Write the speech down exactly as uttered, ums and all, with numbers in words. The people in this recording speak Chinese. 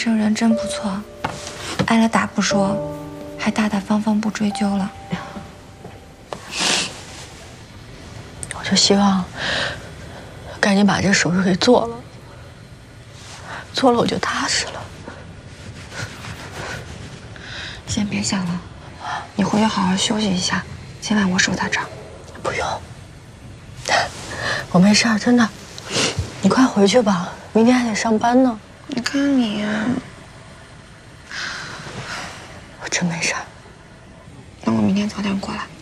生人真不错，挨了打不说，还大大方方不追究了。 我就希望赶紧把这手术给做了，做了我就踏实了。 先别想了，你回去好好休息一下，今晚我守在这儿。 不用，我没事儿，真的。你快回去吧，明天还得上班呢。 你看你呀， 我真没事儿。 那我明天早点过来。